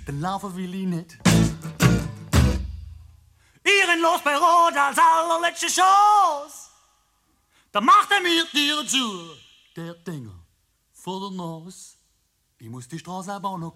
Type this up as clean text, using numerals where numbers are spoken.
dann laufen will ich nicht. Ehrenlos bei Rot als allerletzte Chance. Da macht mir die Tür zu, der Dinger vor der Nase. Ich muss die Straße aber noch